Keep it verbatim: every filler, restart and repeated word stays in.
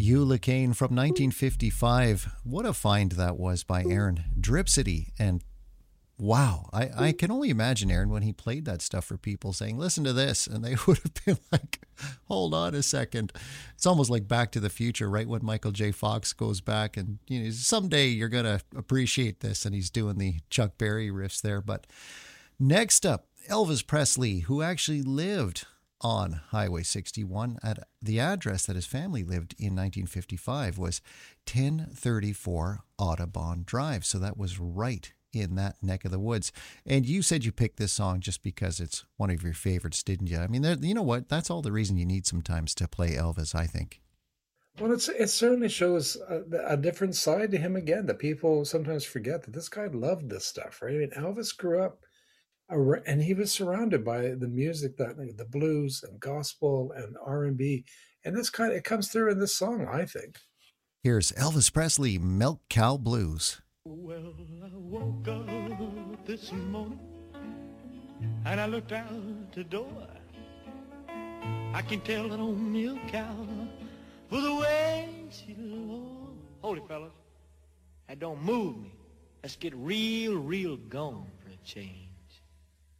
Eula Kane from nineteen fifty-five. What a find that was by Aaron Dripsody. And wow, I, I can only imagine, Aaron, when he played that stuff for people saying, listen to this. And they would have been like, hold on a second. It's almost like Back to the Future, right? When Michael J. Fox goes back and, you know, someday you're going to appreciate this. And he's doing the Chuck Berry riffs there. But next up, Elvis Presley, who actually lived on Highway sixty-one at the address that his family lived in nineteen fifty-five was ten thirty-four Audubon Drive. So that was right in that neck of the woods. And you said you picked this song just because it's one of your favorites, didn't you? I mean, there, you know what? That's all the reason you need sometimes to play Elvis, I think. Well, it's, it certainly shows a, a different side to him again that people sometimes forget that this guy loved this stuff, right? I mean, Elvis grew up ar- and he was surrounded by the music that like, the blues and gospel and R and B, and this kind of it comes through in this song, I think. Here's Elvis Presley, Milk Cow Blues. Well, I woke up this morning and I looked out the door. I can tell that old milk cow for the way she looks. Hold it, fellas. That don't move me. Let's get real, real gone for a change.